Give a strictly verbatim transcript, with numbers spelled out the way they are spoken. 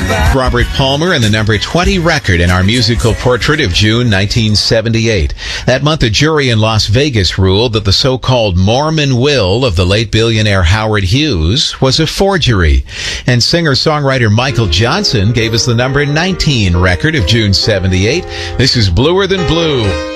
Robert Palmer and the number twenty record in our musical portrait of June nineteen seventy-eight. That month, a jury in Las Vegas ruled that the so-called Mormon will of the late billionaire Howard Hughes was a forgery. And singer-songwriter Michael Johnson gave us the number nineteen record of June seventy-eight. This is Bluer Than Blue.